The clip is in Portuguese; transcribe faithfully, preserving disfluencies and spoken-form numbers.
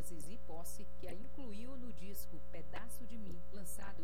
Zizi Posse, que a incluiu no disco Pedaço de Mim, lançado